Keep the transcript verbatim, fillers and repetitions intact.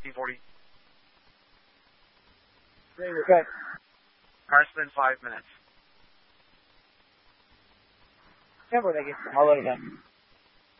fifteen forty. Okay. Car spin five minutes. I'll let it in.